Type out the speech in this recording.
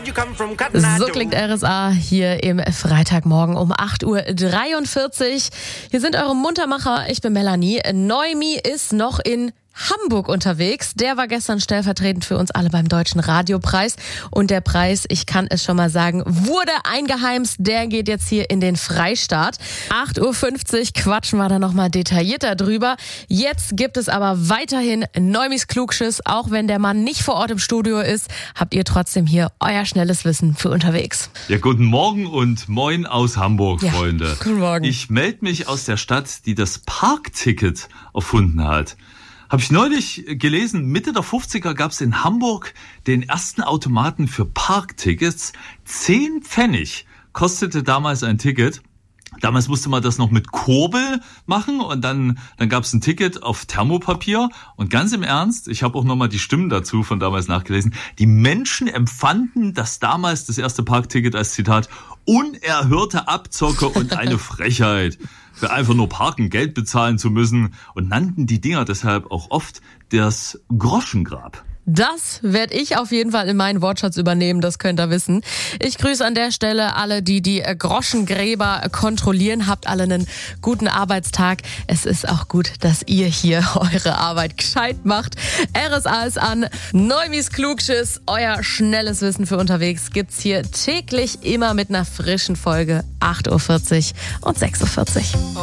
So klingt RSA hier im Freitagmorgen um 8:43 Uhr. Hier sind eure Muntermacher, ich bin Melanie. Noemi ist noch in Hamburg unterwegs. Der war gestern stellvertretend für uns alle beim Deutschen Radiopreis. Und der Preis, ich kann es schon mal sagen, wurde eingeheimst. Der geht jetzt hier in den Freistaat. 8:50 Uhr quatschen wir da nochmal detaillierter drüber. Jetzt gibt es aber weiterhin Neumis Klugschiss. Auch wenn der Mann nicht vor Ort im Studio ist, habt ihr trotzdem hier euer schnelles Wissen für unterwegs. Ja, guten Morgen und moin aus Hamburg, ja, Freunde. Guten Morgen. Ich melde mich aus der Stadt, die das Parkticket erfunden hat. Habe ich neulich gelesen, Mitte der 50er gab es in Hamburg den ersten Automaten für Parktickets. 10 Pfennig kostete damals ein Ticket. Damals musste man das noch mit Kurbel machen und dann gab es ein Ticket auf Thermopapier. Und ganz im Ernst, ich habe auch nochmal die Stimmen dazu von damals nachgelesen, die Menschen empfanden das damals, das erste Parkticket, als Zitat, unerhörte Abzocke und eine Frechheit. Für einfach nur parken, Geld bezahlen zu müssen und nannten die Dinger deshalb auch oft das Groschengrab. Das werde ich auf jeden Fall in meinen Wortschatz übernehmen, das könnt ihr wissen. Ich grüße an der Stelle alle, die Groschengräber kontrollieren. Habt alle einen guten Arbeitstag. Es ist auch gut, dass ihr hier eure Arbeit gescheit macht. RSA ist an. Neumis Klugschiss, euer schnelles Wissen für unterwegs, gibt's hier täglich immer mit einer frischen Folge. 8:40 Uhr und 6:40 Uhr.